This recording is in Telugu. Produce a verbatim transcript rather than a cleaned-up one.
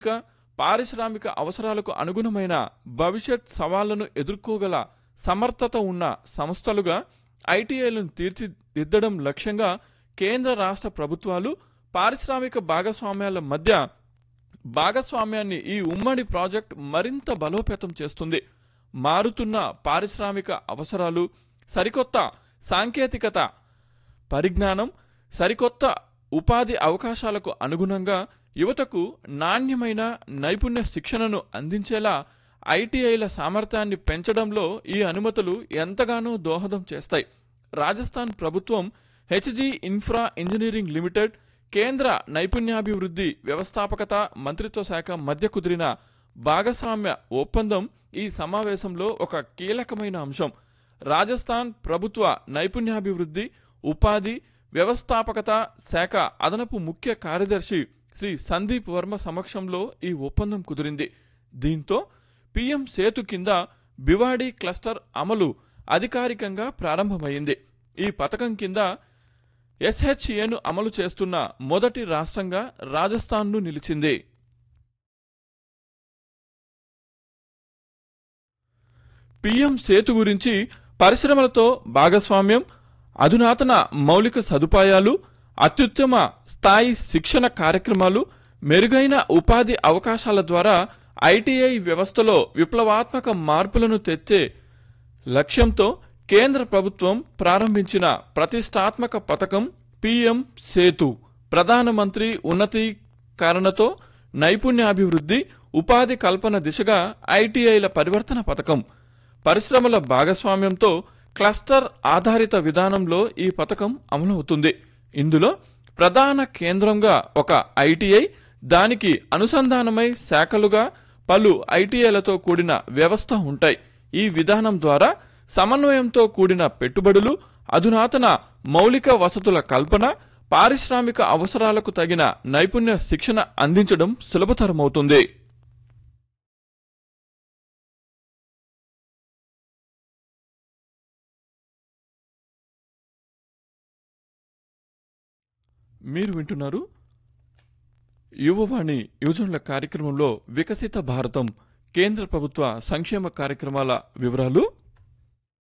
పారిశ్రామిక అవసరాలకు అనుగుణమైన భవిష్యత్ సవాళ్లను ఎదుర్కోగల సమర్థత ఉన్న సంస్థలుగా ఐటీఐలను తీర్చిదిద్దడం లక్ష్యంగా కేంద్ర రాష్ట్ర ప్రభుత్వాలు పారిశ్రామిక భాగస్వామ్యాల మధ్య భాగస్వామ్యాన్ని ఈ ఉమ్మడి ప్రాజెక్ట్ మరింత బలోపేతం చేస్తుంది. మారుతున్న పారిశ్రామిక అవసరాలు, సరికొత్త సాంకేతికత పరిజ్ఞానం, సరికొత్త ఉపాధి అవకాశాలకు అనుగుణంగా యువతకు నాణ్యమైన నైపుణ్య శిక్షణను అందించేలా ఐటీఐల సామర్థ్యాన్ని పెంచడంలో ఈ అనుమతులు ఎంతగానో దోహదం చేస్తాయి. రాజస్థాన్ ప్రభుత్వం హెచ్జీ ఇన్ఫ్రా ఇంజనీరింగ్ లిమిటెడ్, కేంద్ర నైపుణ్యాభివృద్ధి వ్యవస్థాపకత మంత్రిత్వ శాఖ మధ్య కుదిరిన భాగస్వామ్య ఒప్పందం ఈ సమావేశంలో ఒక కీలకమైన అంశం. రాజస్థాన్ ప్రభుత్వ నైపుణ్యాభివృద్ధి, ఉపాధి వ్యవస్థాపకత శాఖ అదనపు ముఖ్య కార్యదర్శి శ్రీ సందీప్ వర్మ సమక్షంలో ఈ ఒప్పందం కుదిరింది. దీంతో పీఎం సేతు కింద భివాడీ క్లస్టర్ అమలు అధికారికంగా ప్రారంభమైంది. ఈ పథకం కింద ఎస్హెచ్ఏను అమలు చేస్తున్న మొదటి రాష్ట్రంగా రాజస్థాన్ను నిలిచింది. పీఎం సేతు గురించి పరిశ్రమలతో భాగస్వామ్యం, అధునాతన మౌలిక సదుపాయాలు, అత్యుత్తమ స్థాయి శిక్షణ కార్యక్రమాలు, మెరుగైన ఉపాధి అవకాశాల ద్వారా ఐటీఐ వ్యవస్థలో విప్లవాత్మక మార్పులను తెచ్చే లక్ష్యంతో కేంద్ర ప్రభుత్వం ప్రారంభించిన ప్రతిష్టాత్మక పథకం పీఎం సేతు. ప్రధానమంత్రి ఉన్నతీకరణతో నైపుణ్యాభివృద్ధి, ఉపాధి కల్పన దిశగా ఐటీఐల పరివర్తన పథకం. పరిశ్రమల భాగస్వామ్యంతో క్లస్టర్ ఆధారిత విధానంలో ఈ పథకం అమలవుతుంది. ఇందులో ప్రధాన కేంద్రంగా ఒక ఐటీఐ, దానికి అనుసంధానమై శాఖలుగా పలు ఐటీఐలతో కూడిన వ్యవస్థ ఉంటాయి. ఈ విధానం ద్వారా సమన్వయంతో కూడిన పెట్టుబడులు, అధునాతన మౌలిక వసతుల కల్పన, పారిశ్రామిక అవసరాలకు తగిన నైపుణ్య శిక్షణ అందించడం సులభతరమవుతుంది. మీరు వింటున్నారు యువవాణి యువజనుల కార్యక్రమంలో వికసిత భారతం కేంద్ర ప్రభుత్వ సంక్షేమ కార్యక్రమాల వివరాలు.